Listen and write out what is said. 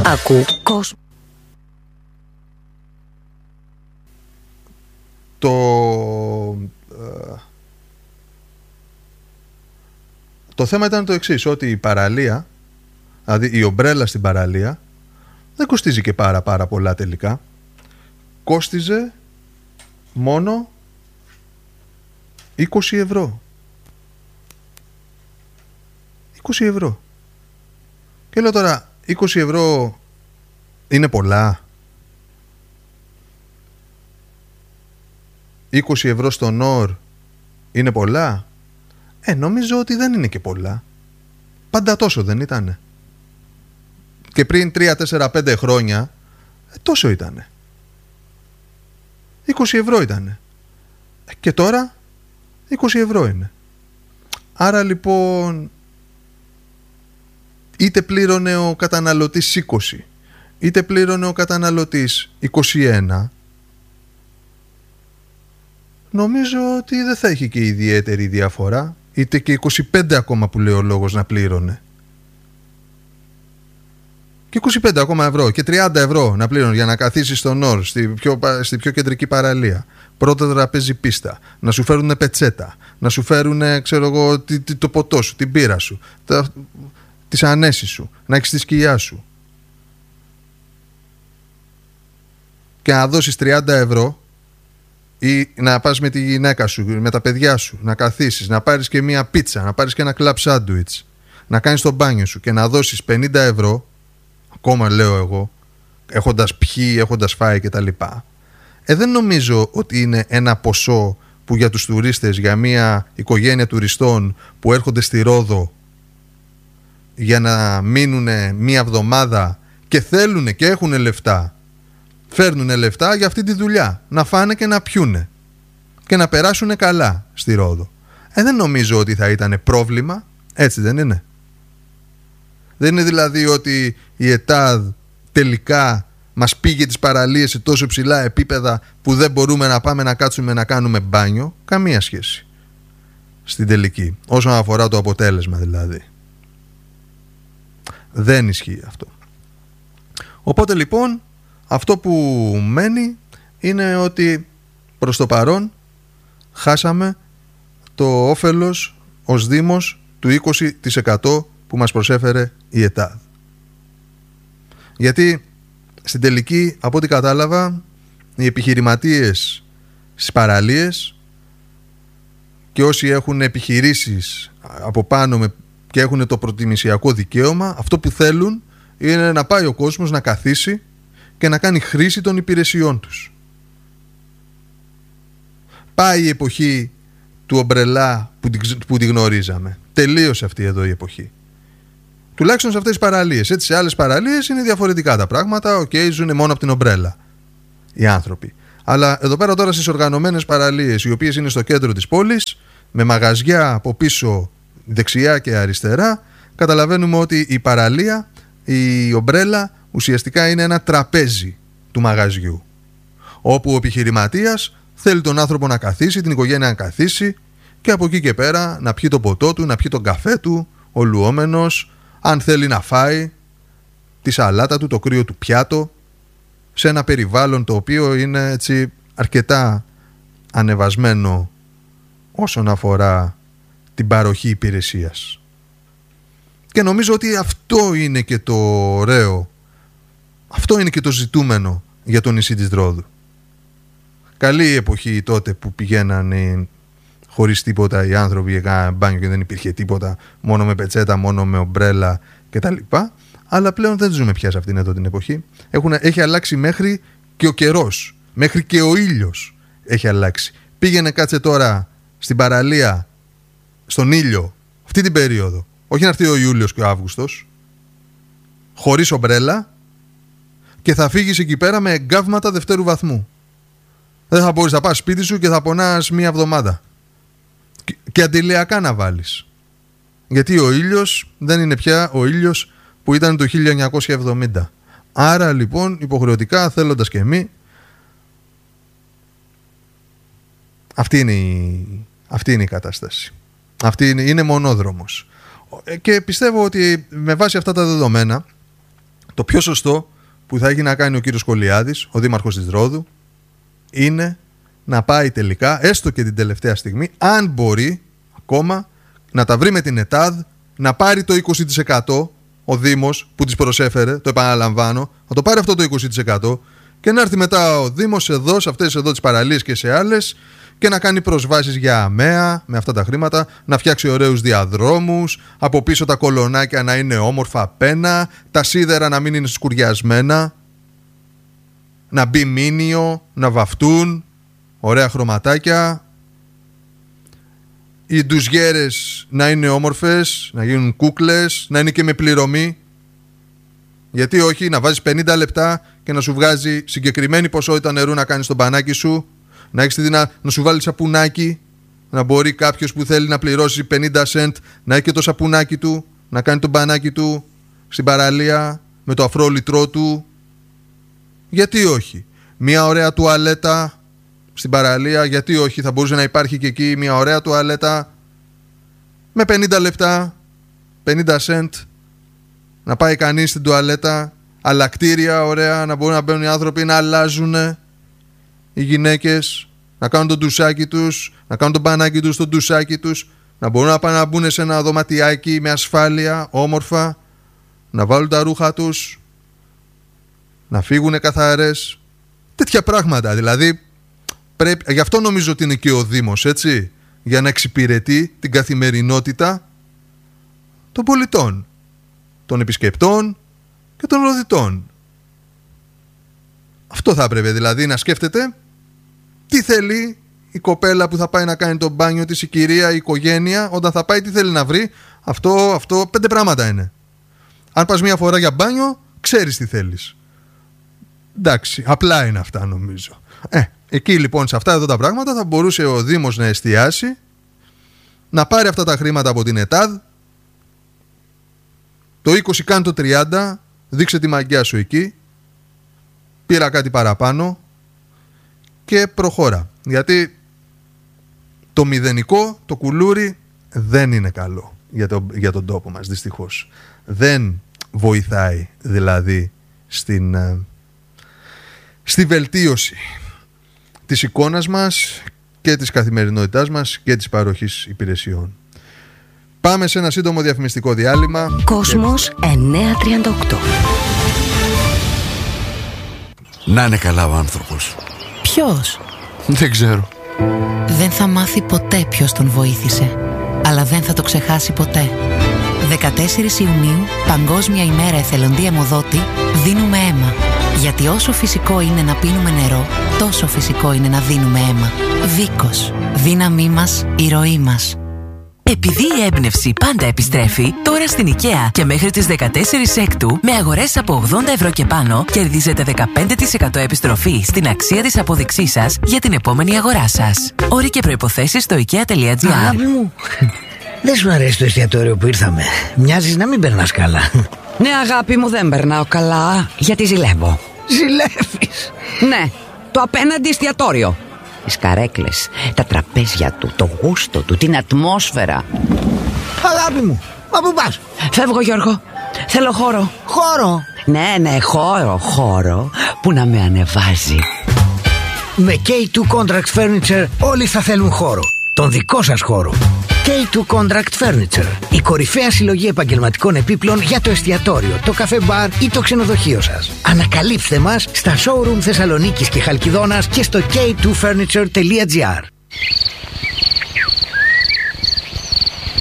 Ακού κόσμο. Το θέμα ήταν το εξής, ότι η παραλία, δηλαδή η ομπρέλα στην παραλία, δεν κοστίζει και πάρα πολλά τελικά. Κόστιζε μόνο 20 ευρώ. 20 ευρώ. Και λέω τώρα, 20 ευρώ είναι πολλά? 20 ευρώ στο Νορ είναι πολλά? Νομίζω ότι δεν είναι και πολλά. Πάντα τόσο δεν ήτανε? Και πριν 3, 4, 5 χρόνια τόσο ήτανε. 20 ευρώ ήτανε. Και τώρα 20 ευρώ είναι. Άρα λοιπόν, είτε πλήρωνε ο καταναλωτής 20, είτε πλήρωνε ο καταναλωτής 21, νομίζω ότι δεν θα έχει και ιδιαίτερη διαφορά. Είτε και 25 ακόμα που λέει ο λόγος να πλήρωνε. Και 25 ακόμα ευρώ και 30 ευρώ να πλήρωνε για να καθίσεις στο Νορ, στη πιο κεντρική παραλία. Πρώτο τραπέζι πίστα. Να σου φέρουν πετσέτα. Να σου φέρουν, ξέρω εγώ, το ποτό σου, την πύρα σου, τις ανέσεις σου. Να έχεις τη σκιά σου. Και να δώσεις 30 ευρώ ή να πας με τη γυναίκα σου, με τα παιδιά σου, να καθίσεις, να πάρεις και μία πίτσα, να πάρεις και ένα κλαμπ σάντουιτς, να κάνεις το μπάνιο σου και να δώσεις 50 ευρώ, ακόμα λέω εγώ, έχοντας πιει, έχοντας φάει κτλ. Δεν νομίζω ότι είναι ένα ποσό που για τους τουρίστες, για μία οικογένεια τουριστών που έρχονται στη Ρόδο για να μείνουν μία εβδομάδα και θέλουν και έχουν λεφτά, φέρνουν λεφτά για αυτή τη δουλειά, να φάνε και να πιούνε και να περάσουν καλά στη Ρόδο. Δεν νομίζω ότι θα ήταν πρόβλημα, έτσι δεν είναι? Δεν είναι δηλαδή ότι η ΕΤΑΔ τελικά μας πήγε τις παραλίες σε τόσο ψηλά επίπεδα που δεν μπορούμε να πάμε να κάτσουμε να κάνουμε μπάνιο? Καμία σχέση στην τελική, όσον αφορά το αποτέλεσμα δηλαδή. Δεν ισχύει αυτό. Οπότε λοιπόν, αυτό που μένει είναι ότι προς το παρόν χάσαμε το όφελος ως Δήμος του 20% που μας προσέφερε η ΕΤΑΔ. Γιατί στην τελική, από ό,τι κατάλαβα, οι επιχειρηματίες στις παραλίες και όσοι έχουν επιχειρήσεις από πάνω και έχουν το προτιμησιακό δικαίωμα, αυτό που θέλουν είναι να πάει ο κόσμος να καθίσει και να κάνει χρήση των υπηρεσιών τους. Πάει η εποχή του ομπρελά που τη γνωρίζαμε. Τελείωσε αυτή εδώ η εποχή. Τουλάχιστον σε αυτές τις παραλίες. Έτσι, σε άλλες παραλίες είναι διαφορετικά τα πράγματα. Ζουν μόνο από την ομπρέλα οι άνθρωποι. Αλλά εδώ πέρα τώρα στις οργανωμένες παραλίες, οι οποίες είναι στο κέντρο της πόλης, με μαγαζιά από πίσω δεξιά και αριστερά, καταλαβαίνουμε ότι η παραλία, η ομπρέλα, ουσιαστικά είναι ένα τραπέζι του μαγαζιού, όπου ο επιχειρηματίας θέλει τον άνθρωπο να καθίσει, την οικογένεια να καθίσει και από εκεί και πέρα να πιει το ποτό του, να πιει τον καφέ του, ο λουόμενος, αν θέλει να φάει τη σαλάτα του, το κρύο του πιάτο, σε ένα περιβάλλον το οποίο είναι έτσι αρκετά ανεβασμένο όσον αφορά την παροχή υπηρεσίας. Και νομίζω ότι αυτό είναι και το ωραίο, αυτό είναι και το ζητούμενο για το νησί της Ρόδου. Καλή η εποχή τότε που πηγαίνανε χωρίς τίποτα οι άνθρωποι για κάνα μπάνιο και δεν υπήρχε τίποτα, μόνο με πετσέτα, μόνο με ομπρέλα κτλ. Αλλά πλέον δεν ζούμε πια σε αυτήν εδώ την εποχή. Έχει αλλάξει μέχρι και ο καιρός, μέχρι και ο ήλιος έχει αλλάξει. Πήγαινε κάτσε τώρα στην παραλία, στον ήλιο, αυτή την περίοδο. Όχι να έρθει ο Ιούλιος και ο Αύγουστος, χωρίς ομπρέλα, και θα φύγεις εκεί πέρα με εγκάβματα δευτέρου βαθμού. Δεν θα μπορείς να πας σπίτι σου και θα πονάς μία εβδομάδα. Και αντιλιακά να βάλεις. Γιατί ο ήλιος δεν είναι πια ο ήλιος που ήταν το 1970. Άρα λοιπόν υποχρεωτικά, θέλοντας και εμείς, αυτή είναι η κατάσταση. Αυτή είναι μονόδρομος. Και πιστεύω ότι με βάση αυτά τα δεδομένα Το πιο σωστό που θα έχει να κάνει ο κύριος Κολιάδης, ο δήμαρχος της Ρόδου, είναι να πάει τελικά, έστω και την τελευταία στιγμή, αν μπορεί ακόμα, να τα βρει με την ΕΤΑΔ, να πάρει το 20% ο Δήμος που της προσέφερε, το επαναλαμβάνω, να το πάρει αυτό το 20% και να έρθει μετά ο Δήμος εδώ, σε αυτές εδώ τις παραλίες και σε άλλες, και να κάνει προσβάσεις για αμαία με αυτά τα χρήματα, να φτιάξει ωραίους διαδρόμους, από πίσω τα κολονάκια να είναι όμορφα απένα, τα σίδερα να μην είναι σκουριασμένα, να μπει μήνιο, να βαφτούν, ωραία χρωματάκια, οι ντουζιέρες να είναι όμορφες, να γίνουν κούκλες, να είναι και με πληρωμή. Γιατί όχι, να βάζεις 50 λεπτά και να σου βγάζει συγκεκριμένη ποσότητα νερού να κάνεις το μπανάκι σου, να έχεις τη δυνατότητα να σου βάλει σαπουνάκι, να μπορεί κάποιος που θέλει να πληρώσει 50 σεντ να έχει και το σαπουνάκι του, να κάνει το μπανάκι του στην παραλία με το αφρό λιτρό του. Γιατί όχι? Μια ωραία τουαλέτα στην παραλία, γιατί όχι? Θα μπορούσε να υπάρχει και εκεί μια ωραία τουαλέτα με 50 λεπτά, 50 σεντ, να πάει κανείς στην τουαλέτα, αλλακτήρια ωραία, να μπορούν να μπαίνουν οι άνθρωποι, να αλλάζουν οι γυναίκες, να κάνουν το ντουσάκι τους, να κάνουν το μπανάκι τους στο ντουσάκι τους, να μπορούν να πάνε να μπουν σε ένα δωματιάκι με ασφάλεια, όμορφα, να βάλουν τα ρούχα τους, να φύγουν καθαρές. Τέτοια πράγματα δηλαδή. Γι' αυτό νομίζω ότι είναι και ο Δήμος, έτσι, για να εξυπηρετεί την καθημερινότητα των πολιτών, των επισκεπτών και των ροδιτών. Αυτό θα έπρεπε δηλαδή, να σκέφτεται τι θέλει η κοπέλα που θα πάει να κάνει το μπάνιο της, η κυρία, η οικογένεια, όταν θα πάει τι θέλει να βρει. Αυτό 5 πράγματα είναι. Αν πας μια φορά για μπάνιο, ξέρεις τι θέλεις. Εντάξει, απλά είναι αυτά νομίζω. Εκεί λοιπόν σε αυτά εδώ τα πράγματα θα μπορούσε ο Δήμος να εστιάσει, να πάρει αυτά τα χρήματα από την ΕΤΑΔ, το 20 κάνει το 30, δείξε τη μαγιά σου εκεί, πήρα κάτι παραπάνω και προχώρα. Γιατί το μηδενικό, το κουλούρι δεν είναι καλό για τον τόπο μας, δυστυχώς. Δεν βοηθάει δηλαδή στη βελτίωση της εικόνας μας και της καθημερινότητάς μας και της παροχής υπηρεσιών. Πάμε σε ένα σύντομο διαφημιστικό διάλειμμα. Κόσμος 938. Να είναι καλά ο άνθρωπος. Ποιος? Δεν ξέρω. Δεν θα μάθει ποτέ ποιος τον βοήθησε, αλλά δεν θα το ξεχάσει ποτέ. 14 Ιουνίου, Παγκόσμια ημέρα εθελοντή αιμοδότη, δίνουμε αίμα. Γιατί όσο φυσικό είναι να πίνουμε νερό, τόσο φυσικό είναι να δίνουμε αίμα. Βίκος. Δύναμή μας, η ροή μας. Επειδή η έμπνευση πάντα επιστρέφει, τώρα στην IKEA και μέχρι τις 14 Έκτου, με αγορές από 80 ευρώ και πάνω, κερδίζετε 15% επιστροφή στην αξία της απόδειξής σας για την επόμενη αγορά σας. Όροι και προϋποθέσεις στο IKEA.gr. Αγάπη μου, δεν σου αρέσει το εστιατόριο που ήρθαμε? Μοιάζεις να μην περνάς καλά. Ναι, αγάπη μου, δεν περνάω καλά, γιατί ζηλεύω. Ζηλεύεις? Ναι, το απέναντι εστιατόριο. Τις καρέκλες, τα τραπέζια του, το γούστο του, την ατμόσφαιρα. Αγάπη μου, μα πού πας? Φεύγω, Γιώργο. Θέλω χώρο. Χώρο? Ναι, χώρο που να με ανεβάζει. Με K2 Contract Furniture όλοι θα θέλουν χώρο. Τον δικό σας χώρο. K2 Contract Furniture. Η κορυφαία συλλογή επαγγελματικών επίπλων για το εστιατόριο, το καφέ μπαρ ή το ξενοδοχείο σας. Ανακαλύψτε μας στα showroom Θεσσαλονίκης και Χαλκιδόνας και στο k2furniture.gr.